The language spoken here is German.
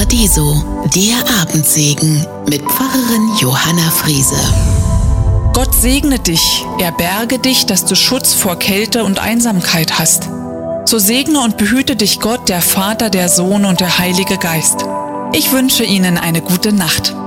Paradiso, der Abendsegen mit Pfarrerin Johanna Friese. Gott segne dich, er berge dich, dass du Schutz vor Kälte und Einsamkeit hast. So segne und behüte dich Gott, der Vater, der Sohn und der Heilige Geist. Ich wünsche Ihnen eine gute Nacht.